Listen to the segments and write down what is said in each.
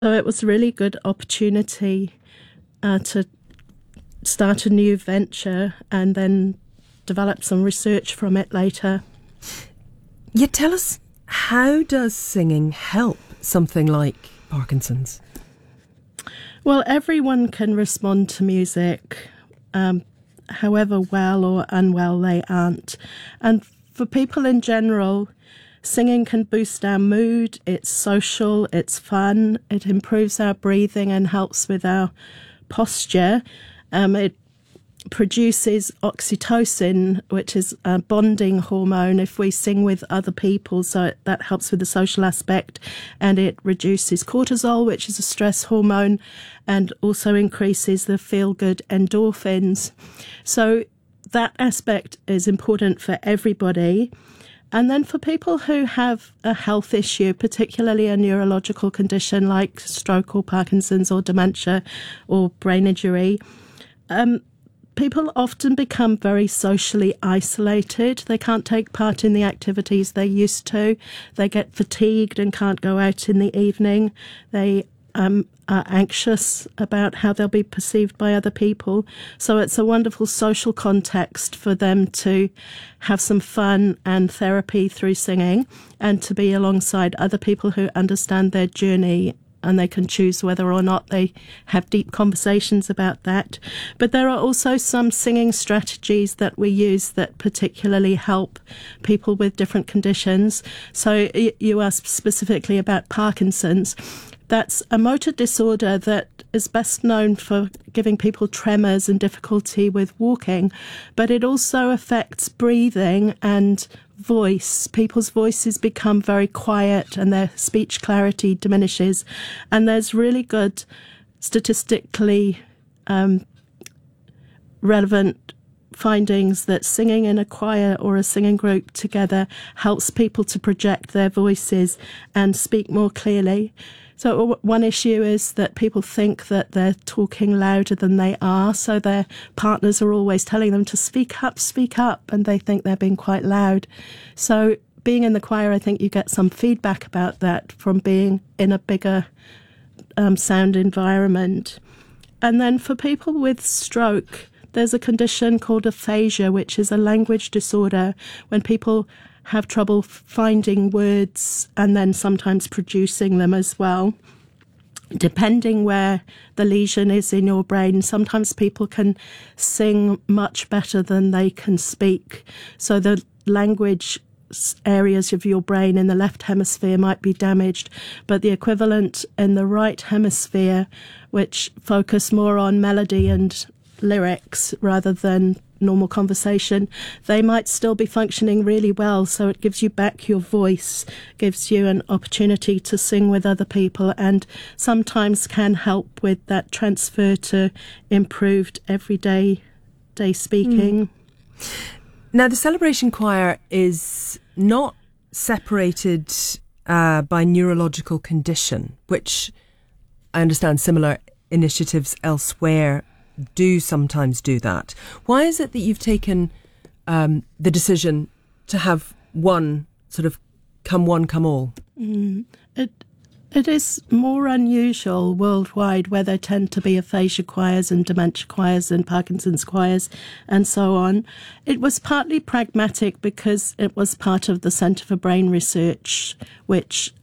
So it was a really good opportunity to start a new venture and then develop some research from it later. Yeah, tell us, how does singing help something like Parkinson's? Well, everyone can respond to music, however well or unwell they aren't. And for people in general, singing can boost our mood. It's social, it's fun, it improves our breathing and helps with our posture. It produces oxytocin, which is a bonding hormone if we sing with other people, so that helps with the social aspect, and it reduces cortisol, which is a stress hormone, and also increases the feel-good endorphins. So that aspect is important for everybody. And then for people who have a health issue, particularly a neurological condition like stroke or Parkinson's or dementia or brain injury, people often become very socially isolated. They can't take part in the activities they used to. They get fatigued and can't go out in the evening. They are anxious about how they'll be perceived by other people. So it's a wonderful social context for them to have some fun and therapy through singing and to be alongside other people who understand their journey, and they can choose whether or not they have deep conversations about that. But there are also some singing strategies that we use that particularly help people with different conditions. So you asked specifically about Parkinson's. That's a motor disorder that is best known for giving people tremors and difficulty with walking, but it also affects breathing and voice. People's voices become very quiet and their speech clarity diminishes. And there's really good statistically relevant findings that singing in a choir or a singing group together helps people to project their voices and speak more clearly. So one issue is that people think that they're talking louder than they are, so their partners are always telling them to speak up, and they think they're being quite loud. So being in the choir, I think you get some feedback about that from being in a bigger sound environment. And then for people with stroke, there's a condition called aphasia, which is a language disorder when people have trouble finding words and then sometimes producing them as well. Depending where the lesion is in your brain, sometimes people can sing much better than they can speak. So the language areas of your brain in the left hemisphere might be damaged, but the equivalent in the right hemisphere, which focus more on melody and lyrics rather than normal conversation, they might still be functioning really well. So it gives you back your voice, gives you an opportunity to sing with other people, and sometimes can help with that transfer to improved everyday speaking. Now, the Celebration Choir is not separated by neurological condition, which I understand similar initiatives elsewhere do sometimes do that. Why is it that you've taken the decision to have one sort of come one, come all? It is more unusual worldwide, where there tend to be aphasia choirs and dementia choirs and Parkinson's choirs and so on. It was partly pragmatic because it was part of the Centre for Brain Research, which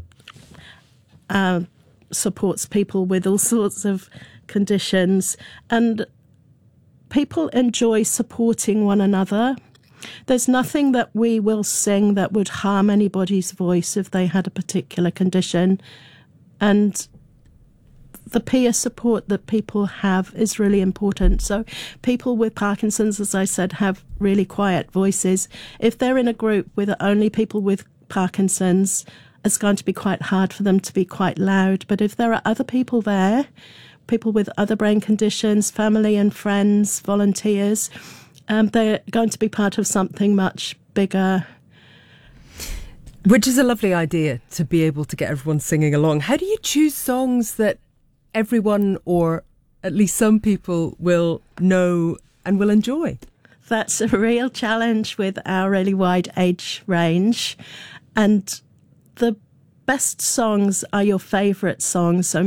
supports people with all sorts of conditions, and people enjoy supporting one another. There's nothing that we will sing that would harm anybody's voice if they had a particular condition, and the peer support that people have is really important. So people with Parkinson's, as I said, have really quiet voices. If they're in a group with only people with Parkinson's, it's going to be quite hard for them to be quite loud. But if there are other people there, people with other brain conditions, family and friends, volunteers, they're going to be part of something much bigger. Which is a lovely idea, to be able to get everyone singing along. How do you choose songs that everyone, or at least some people, will know and will enjoy? That's a real challenge with our really wide age range. And the best songs are your favourite songs. So